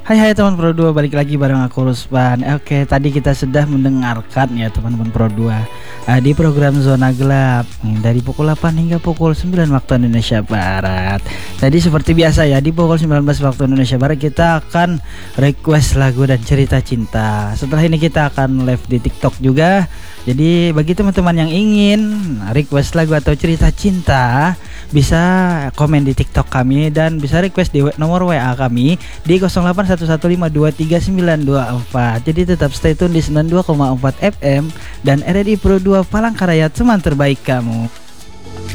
Hai teman Pro 2, balik lagi bareng aku Ruspan. Oke, tadi kita sudah mendengarkan ya teman-teman Pro 2 di program Zona Gelap dari pukul 8 hingga pukul 9 waktu Indonesia Barat. Tadi seperti biasa ya, di pukul 19 waktu Indonesia Barat kita akan request lagu dan cerita cinta. Setelah ini kita akan live di TikTok juga. Jadi bagi teman-teman yang ingin request lagu atau cerita cinta, bisa komen di TikTok kami dan bisa request di nomor WA kami di 0811523924. Jadi tetap stay tune di 92,4 FM dan RRI Pro 2 Palangkaraya, teman terbaik kamu.